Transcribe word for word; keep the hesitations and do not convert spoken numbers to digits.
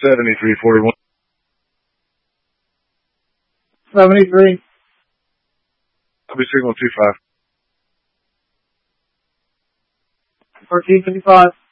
seventy-three forty-one. seventy-three. Copy signal two five. fourteen fifty-five.